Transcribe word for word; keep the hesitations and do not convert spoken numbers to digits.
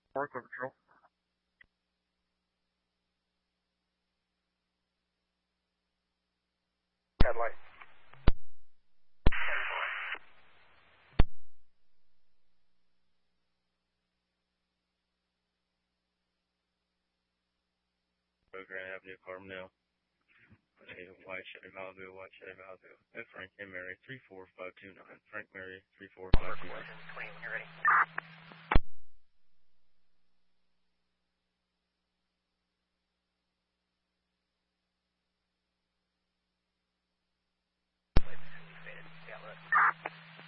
Park Patrol. Headlight. Grand Avenue, Carbondale. White Chevy Malibu, White Chevy Malibu. And Frank and Mary, three four five two nine. Frank Mary, three four five two nine. When you're ready.